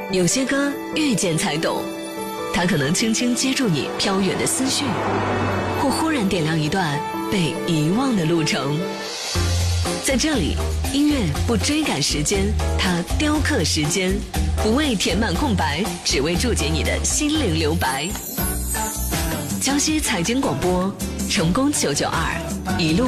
有些歌遇见才懂，它可能轻轻接住你飘远的思绪，或忽然点亮一段被遗忘的路程。在这里，音乐不追赶时间，它雕刻时间，不为填满空白，只为注解你的心灵留白。江西财经广播，成功992，一路